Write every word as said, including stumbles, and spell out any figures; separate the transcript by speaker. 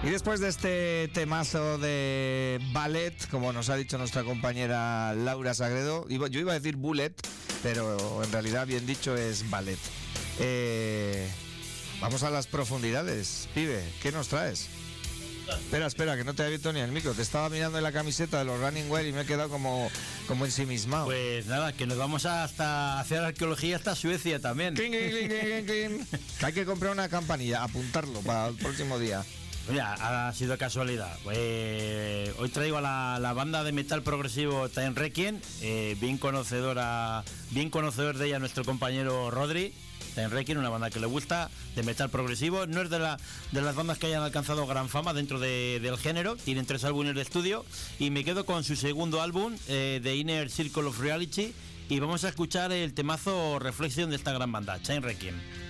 Speaker 1: Y después de este temazo de ballet, como nos ha dicho nuestra compañera Laura Sagredo, yo iba a decir bullet, pero en realidad bien dicho es ballet. Eh, vamos a las profundidades, pibe, ¿qué nos traes? Espera, espera, que no te había visto ni el micro. Te estaba mirando en la camiseta de los Running Wild y me he quedado como, como ensimismado.
Speaker 2: Pues nada, que nos vamos hasta hacer arqueología hasta Suecia también.
Speaker 1: Cling, cling, cling, cling, cling. Que hay que comprar una campanilla, apuntarlo para el próximo día.
Speaker 2: Mira, ha sido casualidad. Eh, hoy traigo a la, la banda de metal progresivo Time Requiem, eh, bien conocedora, bien conocedor de ella nuestro compañero Rodri. Time Requiem, una banda que le gusta, de metal progresivo. No es de, la, de las bandas que hayan alcanzado gran fama dentro de, del género. Tienen tres álbumes de estudio y me quedo con su segundo álbum, eh, The Inner Circle of Reality, y vamos a escuchar el temazo Reflection de esta gran banda, Time Requiem.